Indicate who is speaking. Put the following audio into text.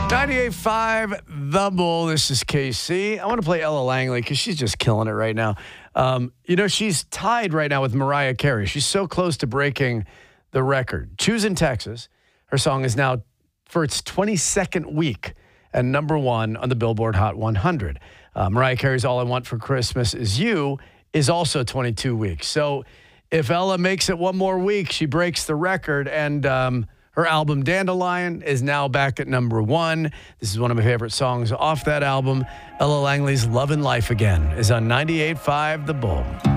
Speaker 1: 98.5 The Bull. This is KC. I want to play Ella Langley because she's just killing it right now. She's tied right now with Mariah Carey. She's so close to breaking the record. Choosing Texas. Her song is now for its 22nd week and number one on the Billboard Hot 100. Mariah Carey's All I Want for Christmas Is You is also 22 weeks. So if Ella makes it one more week, she breaks the record. And her album Dandelion is now back at number one. This is one of my favorite songs off that album. Ella Langley's Lovin' Life Again is on 98.5 The Bull.